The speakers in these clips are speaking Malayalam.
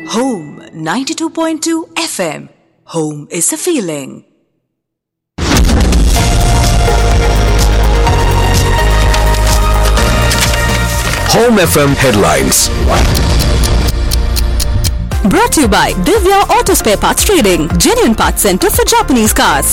Home 92.2 FM. Home is a feeling. Home FM headlines. Brought to you by Divya Auto Spare Parts Trading, genuine parts center for Japanese cars.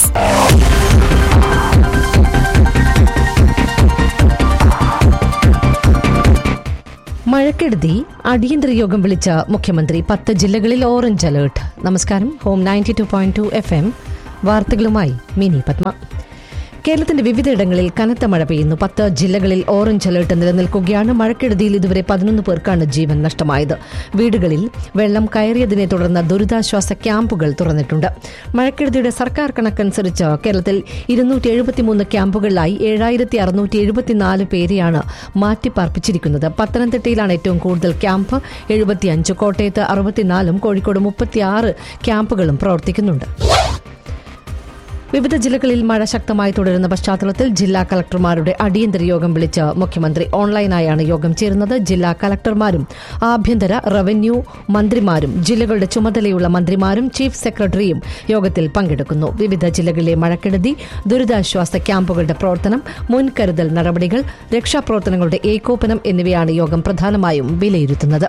മഴക്കെടുതി അടിയന്തര യോഗം വിളിച്ച മുഖ്യമന്ത്രി 10 ജില്ലകളിൽ ഓറഞ്ച് അലേർട്ട്. നമസ്കാരം. ഹോം 92.2 FM വാർത്തകളുമായി മിനി പത്മ. കേരളത്തിന്റെ വിവിധയിടങ്ങളിൽ കനത്ത മഴ പെയ്യുന്നു. 10 ജില്ലകളിൽ ഓറഞ്ച് അലേർട്ട് നിലനിൽക്കുകയാണ്. മഴക്കെടുതിയിൽ ഇതുവരെ 11 പേർക്കാണ് ജീവൻ നഷ്ടമായത്. വീടുകളിൽ വെള്ളം കയറിയതിനെ തുടർന്ന് ദുരിതാശ്വാസ ക്യാമ്പുകൾ തുറന്നിട്ടുണ്ട്. മഴക്കെടുതിയുടെ സർക്കാർ കണക്കനുസരിച്ച് കേരളത്തിൽ 273 ക്യാമ്പുകളിലായി 7674 പേരെയാണ് മാറ്റിപ്പാർപ്പിച്ചിരിക്കുന്നത്. പത്തനംതിട്ടയിലാണ് ഏറ്റവും കൂടുതൽ ക്യാമ്പ് 75, കോട്ടയത്ത് 64, കോഴിക്കോട് 36 ക്യാമ്പുകളും പ്രവർത്തിക്കുന്നുണ്ട്. വിവിധ ജില്ലകളിൽ മഴ ശക്തമായി തുടരുന്ന പശ്ചാത്തലത്തിൽ ജില്ലാ കളക്ടർമാരുടെ അടിയന്തര യോഗം വിളിച്ച് മുഖ്യമന്ത്രി. ഓൺലൈനായാണ് യോഗം ചേരുന്നത്. ജില്ലാ കളക്ടർമാരും ആഭ്യന്തര, റവന്യൂ മന്ത്രിമാരും ജില്ലകളുടെ ചുമതലയുള്ള മന്ത്രിമാരും ചീഫ് സെക്രട്ടറിയും യോഗത്തിൽ പങ്കെടുക്കുന്നു. വിവിധ ജില്ലകളിലെ മഴക്കെടുതി, ദുരിതാശ്വാസ ക്യാമ്പുകളുടെ പ്രവർത്തനം, മുൻകരുതൽ നടപടികൾ, രക്ഷാപ്രവർത്തനങ്ങളുടെ ഏകോപനം എന്നിവയാണ് യോഗം പ്രധാനമായും വിലയിരുത്തുന്നത്.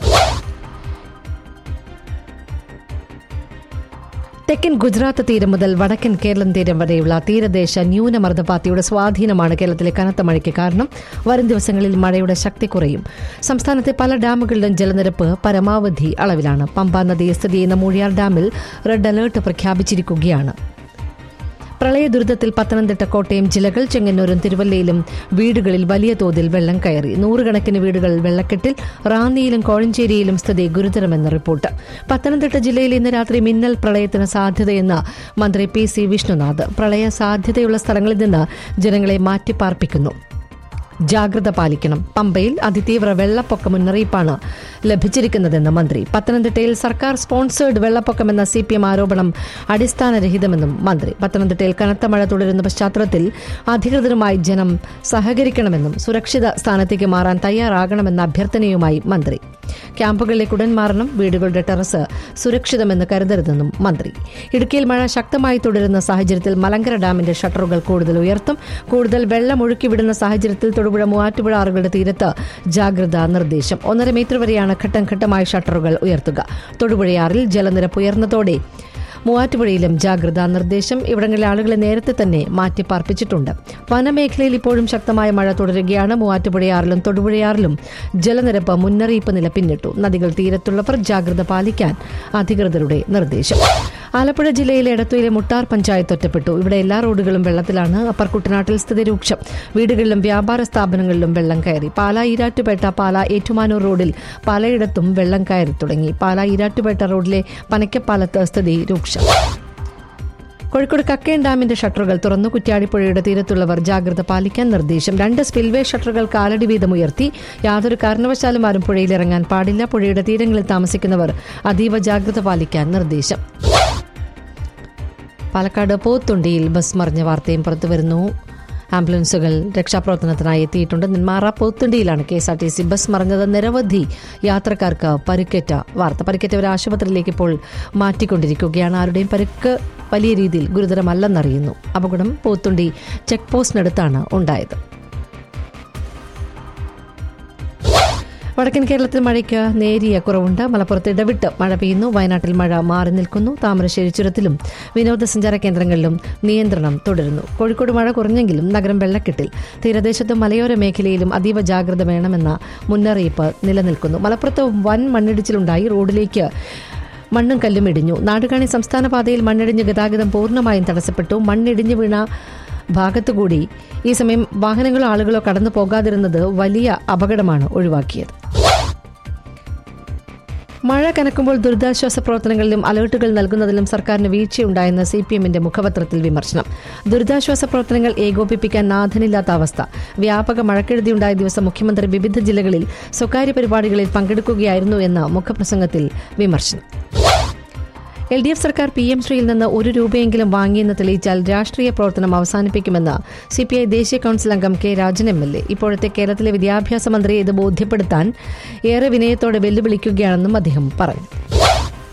തെക്കൻ ഗുജറാത്ത് തീരം മുതൽ വടക്കൻ കേരളം തീരം വരെയുള്ള തീരദേശ ന്യൂനമർദ്ദപാത്തിയുടെ സ്വാധീനമാണ് കേരളത്തിലെ കനത്ത മഴയ്ക്ക് കാരണം. വരും ദിവസങ്ങളിൽ മഴയുടെ ശക്തി കുറയും. സംസ്ഥാനത്തെ പല ഡാമുകളിലും ജലനിരപ്പ് പരമാവധി അളവിലാണ്. പമ്പാ നദിയെ സ്ഥിതി ചെയ്യുന്ന മൂഴിയാർ ഡാമിൽ റെഡ് അലർട്ട് പ്രഖ്യാപിച്ചിരിക്കുകയാണ്. പ്രളയ ദുരിതത്തിൽ പത്തനംതിട്ട, കോട്ടയം ജില്ലകൾ, ചെങ്ങന്നൂരും തിരുവല്ലയിലും വീടുകളിൽ വലിയ തോതിൽ വെള്ളം കയറി. 100 കണക്കിന് വീടുകൾ വെള്ളക്കെട്ടിൽ. റാന്നിയിലും കോഴഞ്ചേരിയിലും സ്ഥിതി ഗുരുതരമെന്ന് റിപ്പോർട്ട്. പത്തനംതിട്ട ജില്ലയിൽ ഇന്ന് രാത്രി മിന്നൽ പ്രളയത്തിന് സാധ്യതയെന്ന് മന്ത്രി PC വിഷ്ണുനാഥ്. പ്രളയ സാധ്യതയുള്ള സ്ഥലങ്ങളിൽ നിന്ന് ജനങ്ങളെ മാറ്റിപ്പാർപ്പിക്കുന്നു. ജാഗ്രത പാലിക്കണം. പമ്പയിൽ അതിതീവ്ര വെള്ളപ്പൊക്ക മുന്നറിയിപ്പാണ് ലഭിച്ചിരിക്കുന്നതെന്ന് മന്ത്രി. പത്തനംതിട്ടയിൽ സർക്കാർ സ്പോൺസേഡ് വെള്ളപ്പൊക്കമെന്ന CPM ആരോപണം അടിസ്ഥാനരഹിതമെന്നും മന്ത്രി. പത്തനംതിട്ടയിൽ കനത്ത മഴ തുടരുന്ന പശ്ചാത്തലത്തിൽ അധികൃതരുമായി ജനം സഹകരിക്കണമെന്നും സുരക്ഷിത സ്ഥാനത്തേക്ക് മാറാൻ തയ്യാറാകണമെന്ന അഭ്യർത്ഥനയുമായി മന്ത്രി. ക്യാമ്പുകളിലേക്ക് ഉടൻ മാറണം. വീടുകളുടെ ടെറസ് സുരക്ഷിതമെന്ന് കരുതരുതെന്നും മന്ത്രി. ഇടുക്കിയിൽ മഴ ശക്തമായി തുടരുന്ന സാഹചര്യത്തിൽ മലങ്കര ഡാമിന്റെ ഷട്ടറുകൾ കൂടുതൽ ഉയർത്തും. കൂടുതൽ വെള്ളം ഒഴുക്കിവിടുന്ന സാഹചര്യത്തിൽ തൊടുപുഴ, മൂവാറ്റുപുഴ ആറുകളുടെ തീരത്ത് ജാഗ്രതാ നിർദ്ദേശം. 1.5 മീറ്റർ വരെയാണ് ഘട്ടം ഘട്ടമായി ഷട്ടറുകൾ ഉയർത്തുക. തൊടുപുഴയാറിൽ ജലനിരപ്പ് ഉയർന്നതോടെ മൂവാറ്റുപുഴയിലും ജാഗ്രതാ നിർദ്ദേശം. ഇവിടങ്ങളിലെ ആളുകളെ നേരത്തെ തന്നെ മാറ്റിപ്പാർപ്പിച്ചിട്ടുണ്ട്. വനമേഖലയിൽ ഇപ്പോഴും ശക്തമായ മഴ തുടരുകയാണ്. മൂവാറ്റുപുഴയാറിലും തൊടുപുഴയാറിലും ജലനിരപ്പ് മുന്നറിയിപ്പ് നില പിന്നിട്ടു. നദികൾ തീരത്തുള്ളവർ ജാഗ്രത പാലിക്കാൻ അധികൃതരുടെ നിർദ്ദേശം. ആലപ്പുഴ ജില്ലയിലെ എടത്തുയിലെ മുട്ടാർ പഞ്ചായത്ത് ഒറ്റപ്പെട്ടു. ഇവിടെ എല്ലാ റോഡുകളും വെള്ളത്തിലാണ്. അപ്പർ കുട്ടനാട്ടിൽ സ്ഥിതി രൂക്ഷം. വീടുകളിലും വ്യാപാര സ്ഥാപനങ്ങളിലും വെള്ളം കയറി. പാലാ ഈരാറ്റുപേട്ട, പാലാ ഏറ്റുമാനൂർ റോഡിൽ പലയിടത്തും വെള്ളം കയറി തുടങ്ങി. പാലാ ഈരാറ്റുപേട്ട റോഡിലെ പനക്കപ്പാലത്ത് സ്ഥിതി രൂക്ഷം. കോഴിക്കോട് കക്കയം ഡാമിന്റെ ഷട്ടറുകൾ തുറന്നു. കുറ്റ്യാടിപ്പുഴയുടെ തീരത്തുള്ളവർ ജാഗ്രത പാലിക്കാൻ നിർദ്ദേശം. 2 സ്പിൽവേ ഷട്ടറുകൾ കാലടി വീതം ഉയർത്തി. യാതൊരു കാരണവശാലും ആരും പുഴയിലിറങ്ങാൻ പാടില്ല. പുഴയുടെ തീരങ്ങളിൽ താമസിക്കുന്നവർ അതീവ ജാഗ്രത പാലിക്കാൻ നിർദ്ദേശം. പാലക്കാട് പോത്തുണ്ടിയിൽ ബസ് മറിഞ്ഞ വാർത്തയും പുറത്തുവരുന്നു. ആംബുലൻസുകൾ രക്ഷാപ്രവർത്തനത്തിനായി എത്തിയിട്ടുണ്ട്. നെന്മാറ പോത്തുണ്ടിയിലാണ് KSRTC ബസ് മറിഞ്ഞത്. നിരവധി യാത്രക്കാർക്ക് പരിക്കേറ്റ വാർത്ത. പരിക്കേറ്റവരെ ആശുപത്രിയിലേക്ക് ഇപ്പോൾ മാറ്റിക്കൊണ്ടിരിക്കുകയാണ്. ആരുടെയും പരിക്ക് വലിയ രീതിയിൽ ഗുരുതരമല്ലെന്നറിയുന്നു. അപകടം പോത്തുണ്ടി ചെക്ക് പോസ്റ്റിനടുത്താണ് ഉണ്ടായത്. വടക്കൻ കേരളത്തിൽ മഴയ്ക്ക് നേരിയ കുറവുണ്ട്. മലപ്പുറത്ത് ഇടവിട്ട് മഴ പെയ്യുന്നു. വയനാട്ടിൽ മഴ മാറി നിൽക്കുന്നു. താമരശ്ശേരി ചുരത്തിലും വിനോദസഞ്ചാര കേന്ദ്രങ്ങളിലും നിയന്ത്രണം തുടരുന്നു. കോഴിക്കോട് മഴ കുറഞ്ഞെങ്കിലും നഗരം വെള്ളക്കെട്ടിൽ. തീരദേശത്തും മലയോര മേഖലയിലും അതീവ ജാഗ്രത വേണമെന്ന മുന്നറിയിപ്പ് നിലനിൽക്കുന്നു. മലപ്പുറത്ത് വൻ മണ്ണിടിച്ചിലുണ്ടായി. റോഡിലേക്ക് മണ്ണും കല്ലും ഇടിഞ്ഞു. നാടുകാണി സംസ്ഥാന പാതയിൽ മണ്ണിടിഞ്ഞ് ഗതാഗതം പൂർണ്ണമായും തടസ്സപ്പെട്ടു. മണ്ണിടിഞ്ഞു വീണ ഭാഗത്തുകൂടി ഈ സമയം വാഹനങ്ങളോ ആളുകളോ കടന്നു പോകാതിരുന്നത് വലിയ അപകടമാണ് ഒഴിവാക്കിയത്. മഴ കനക്കുമ്പോൾ ദുരിതാശ്വാസ പ്രവർത്തനങ്ങളിലും അലർട്ടുകൾ നൽകുന്നതിലും സർക്കാരിന് വീഴ്ചയുണ്ടായെന്ന് CPMന്റെ മുഖപത്രത്തിൽ വിമർശനം. ദുരിതാശ്വാസ പ്രവർത്തനങ്ങൾ ഏകോപിപ്പിക്കാൻ നാഥനില്ലാത്ത അവസ്ഥ. വ്യാപക മഴക്കെടുതിയുണ്ടായ ദിവസം മുഖ്യമന്ത്രി വിവിധ ജില്ലകളിൽ സ്വകാര്യ പരിപാടികളിൽ പങ്കെടുക്കുകയായിരുന്നു എന്ന മുഖപ്രസംഗത്തിൽ വിമർശനം. LDF സർക്കാർ PM ശ്രീയിൽ നിന്ന് 1 രൂപയെങ്കിലും വാങ്ങിയെന്ന് തെളിയിച്ചാൽ രാഷ്ട്രീയ പ്രവർത്തനം അവസാനിപ്പിക്കുമെന്ന് CPI ദേശീയ കൌൺസിൽ അംഗം K. രാജൻ MLA. ഇപ്പോഴത്തെ കേരളത്തിലെ വിദ്യാഭ്യാസ മന്ത്രിയെ ഇത് ബോധ്യപ്പെടുത്താൻ ഏറെ വിനയത്തോടെ വെല്ലുവിളിക്കുകയാണെന്നും അദ്ദേഹം പറഞ്ഞു.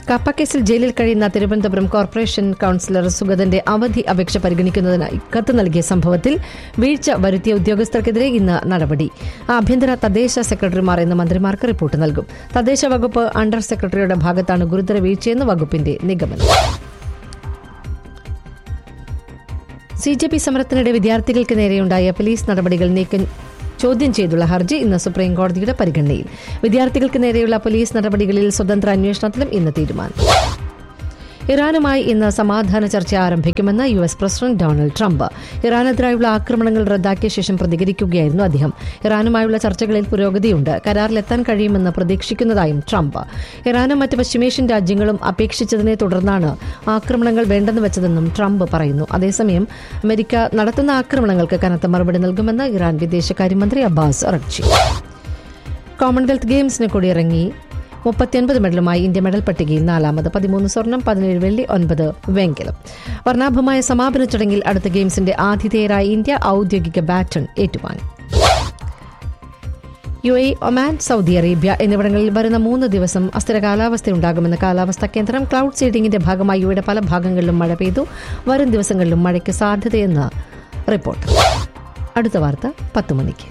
കപ്പക്കേസിൽ ജയിലിൽ കഴിയുന്ന തിരുവനന്തപുരം കോർപ്പറേഷൻ കൌൺസിലർ സുഗതന്റെ അവധി അപേക്ഷ പരിഗണിക്കുന്നതിനായി കത്ത് നൽകിയ സംഭവത്തിൽ വീഴ്ച വരുത്തിയ ഉദ്യോഗസ്ഥർക്കെതിരെ ഇന്ന് നടപടി. ആഭ്യന്തര തദ്ദേശ സെക്രട്ടറിമാർ ഇന്ന് മന്ത്രിമാർക്ക് റിപ്പോർട്ട് നൽകും. തദ്ദേശ വകുപ്പ് അണ്ടർ സെക്രട്ടറിയുടെ ഭാഗത്താണ് ഗുരുതര വീഴ്ചയെന്ന് വകുപ്പിന്റെ നിഗമനം. CJP സമരത്തിനിടെ വിദ്യാർത്ഥികൾക്ക് നേരെയുണ്ടായ പോലീസ് നടപടികൾ ചോദ്യം ചെയ്തുള്ള ഹർജി ഇന്ന് സുപ്രീംകോടതിയുടെ പരിഗണനയിൽ. വിദ്യാർത്ഥികൾക്ക് നേരെയുള്ള പോലീസ് നടപടികളിൽ സ്വതന്ത്ര അന്വേഷണത്തിലും ഇന്ന് തീരുമാനം. ഇറാനുമായി ഇന്ന് സമാധാന ചർച്ച ആരംഭിക്കുമെന്ന് US പ്രസിഡന്റ് ഡൊണാൾഡ് ട്രംപ്. ഇറാനെതിരായുള്ള ആക്രമണങ്ങൾ റദ്ദാക്കിയ ശേഷം പ്രതികരിക്കുകയായിരുന്നു അദ്ദേഹം. ഇറാനുമായുള്ള ചർച്ചകളിൽ പുരോഗതിയുണ്ട്, കരാറിലെത്താൻ കഴിയുമെന്ന് പ്രതീക്ഷിക്കുന്നതായും ട്രംപ്. ഇറാനും മറ്റ് പശ്ചിമേഷ്യൻ രാജ്യങ്ങളും അപേക്ഷിച്ചതിനെ തുടർന്നാണ് ആക്രമണങ്ങൾ വേണ്ടെന്ന് വെച്ചതെന്നും ട്രംപ് പറയുന്നു. അതേസമയം അമേരിക്ക നടത്തുന്ന ആക്രമണങ്ങൾക്ക് കനത്ത മറുപടി നൽകുമെന്ന് ഇറാൻ വിദേശകാര്യമന്ത്രി അബ്ബാസ് അറഗ്ചി. കോമൺവെൽത്ത് ഗെയിംസിന് കൊടിയിറങ്ങി 39 മെഡലുമായി ഇന്ത്യ മെഡൽ പട്ടികയിൽ 4ാമത്. 13 സ്വർണം, 17 വെള്ളി, 9 വെങ്കലം. വർണ്ണാഭമായ സമാപന ചടങ്ങിൽ അടുത്ത ഗെയിംസിന്റെ ആതിഥേയരായ ഇന്ത്യ ഔദ്യോഗിക ബാറ്റൺ ഏറ്റുവാങ്ങി. UAE, ഒമാൻ, സൗദി അറേബ്യ എന്നിവിടങ്ങളിൽ വരുന്ന 3 ദിവസം അസ്ഥിര കാലാവസ്ഥയുണ്ടാകുമെന്ന് കാലാവസ്ഥാ കേന്ദ്രം. ക്ലൌഡ് സീഡിംഗിന്റെ ഭാഗമായി യുഎയുടെ പല ഭാഗങ്ങളിലും മഴ പെയ്തു. വരും ദിവസങ്ങളിലും മഴയ്ക്ക് സാധ്യതയെന്ന് റിപ്പോർട്ട്. അടുത്ത വാർത്ത 10 മണിക്ക്.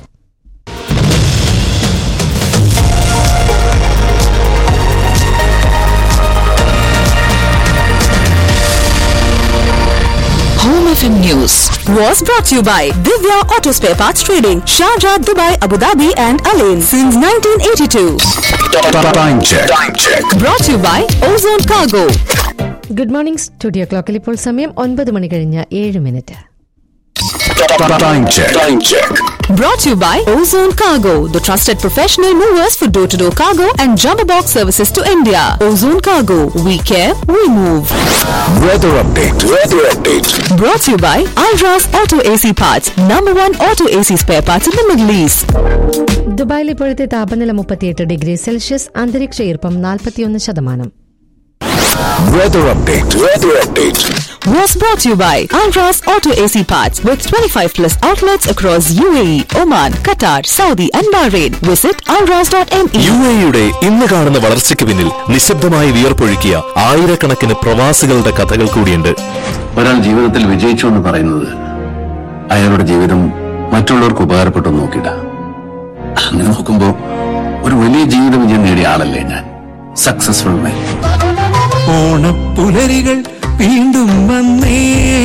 Home FM News was brought to you by Divya Auto Spare Parts Trading, Sharjah, Dubai, Abu Dhabi and Alain since 1982. Time check. Brought to you by Ozone Cargo. Good morning. Studio ക്ലോക്കിൽ ഇപ്പോൾ സമയം 9 മണി കഴിഞ്ഞ് 7 minute. Time check. Brought to you by Ozone Cargo, the trusted professional movers for door-to-door cargo and jumbo box services to India. Ozone Cargo, we care, we move. Weather update. Brought to you by Alras Auto AC Parts, #1 auto AC spare parts in the Middle East. ദുബായിൽ ഇപ്പോഴത്തെ താപനില 38 ഡിഗ്രി സെൽഷ്യസ്, അന്തരീക്ഷ ഈർപ്പം 41%. Weather update. Was brought to you by Alras Auto AC Parts with 25+ outlets across UAE, Oman, Qatar, Saudi and Bahrain. Visit alras.me. UAEയുടെ ഇന്ന് കാണുന്ന വളർച്ചയ്ക്ക് പിന്നിൽ നിശബ്ദമായി വിയർപ്പൊഴുക്കിയ ആയിരക്കണക്കിന് പ്രവാസികളുടെ കഥകൾ കൂടിയുണ്ട്. ഒരാൾ ജീവിതത്തിൽ വിജയിച്ചു എന്ന് പറയുന്നത് അയാളുടെ ജീവിതം മറ്റുള്ളവർക്ക് ഉപകാരപ്പെട്ടു നോക്കിയിട്ട. അങ്ങനെ നോക്കുമ്പോ ഒരു വലിയ ജീവിത വിജയം നേടിയ ആളല്ലേ ഞാൻ. സക്സസ്ഫുൾ മാൻ. ഓണപ്പുലരികൾ വീണ്ടും വന്നേ.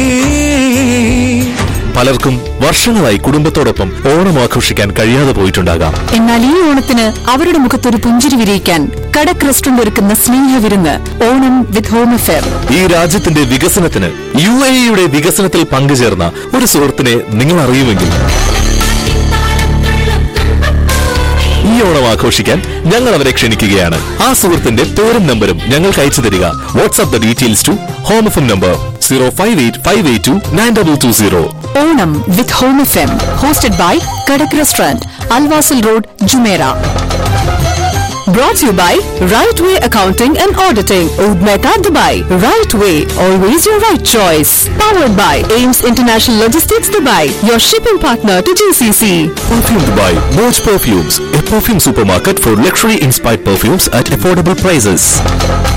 പലർക്കും വർഷങ്ങളായി കുടുംബത്തോടൊപ്പം ഓണം ആഘോഷിക്കാൻ കഴിയാതെ പോയിട്ടുണ്ടാകാം. എന്നാൽ ഈ ഓണത്തിന് അവരുടെ മുഖത്തൊരു പുഞ്ചിരി വിരിയിക്കാൻ കടക് റെസ്റ്റോറന്റ് ഒരുക്കുന്ന സ്നേഹവിരുന്ന് ഓണം വിത്ത് ഹോം അഫെയർ. ഈ രാജ്യത്തിന്റെ വികസനത്തിന് UAEയുടെ വികസനത്തിൽ പങ്കുചേർന്ന ഒരു സുഹൃത്തിനെ നിങ്ങൾ അറിയുമെങ്കിൽ ഈ ഓണം ആഘോഷിക്കാൻ ഞങ്ങൾ അവരെ ക്ഷണിക്കുകയാണ്. ആ സുഹൃത്തിന്റെ പേരും നമ്പരും ഞങ്ങൾക്ക് അയച്ചു തരിക. WhatsApp the details to home FM number 05858292220. Onam with home FM hosted by Kadak restaurant, Al Wasl road, Jumeirah. Brought to you by Right Way Accounting and Auditing, Oud Mehta, Dubai. Right Way, always your right choice. Powered by Ames International Logistics, Dubai, your shipping partner to GCC. Perfume Dubai, Moj Perfumes, a perfume supermarket for luxury inspired perfumes at affordable prices.